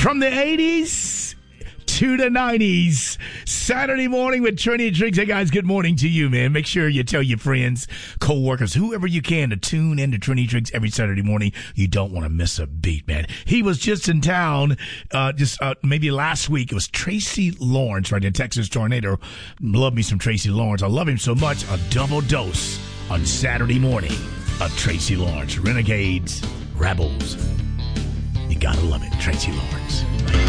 From the 80s to the 90s, Saturday morning with Trinity Drinks. Hey, guys, good morning to you, man. Make sure you tell your friends, co-workers, whoever you can to tune in to Trinity Drinks every Saturday morning. You don't want to miss a beat, man. He was just in town maybe last week. It was Tracy Lawrence, right, in Texas Tornado. Love me some Tracy Lawrence. I love him so much. A double dose on Saturday morning of Tracy Lawrence. Renegades, Rebels. You gotta love it, Tracy Lawrence.